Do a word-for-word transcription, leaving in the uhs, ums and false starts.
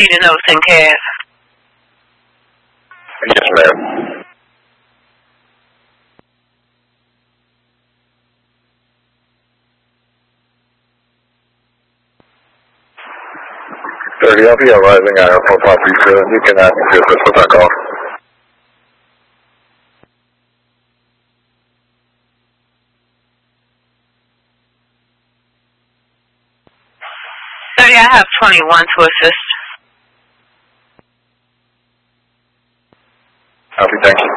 see the notes in C A S? Yes, ma'am. thirty L P L rising on airport property two. You can ask me to assist with that call. thirty, I have twenty-one to assist. Copy, thank you.